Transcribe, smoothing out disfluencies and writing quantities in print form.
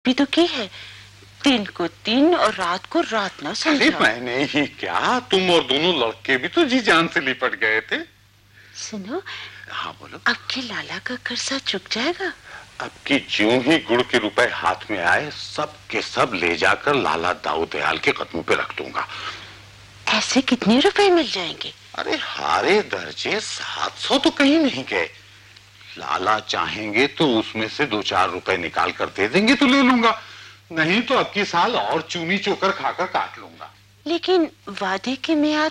भी तो की है, दिन को दिन और रात को रात ना समझा। अरे मैंने ही क्या, तुम और दोनों लड़के भी तो जी जान से लिपट गए थे। सुनो, हाँ बोलो। अब के लाला का कर्जा चुक जाएगा? अब की ज्यों ही गुड़ के रुपए हाथ में आए, सब के सब ले जाकर लाला दाऊ दयाल के कदमों पे रख दूंगा। ऐसे कितने रुपए मिल जाएंगे? अरे हारे दर्जे 700 तो कहीं नहीं गए। लाला चाहेंगे तो उसमें से 2-4 रुपए निकाल कर दे देंगे तो ले लूंगा, नहीं तो अब की साल और चूनी चोकर खाकर काट लूंगा। लेकिन वादे की मियाद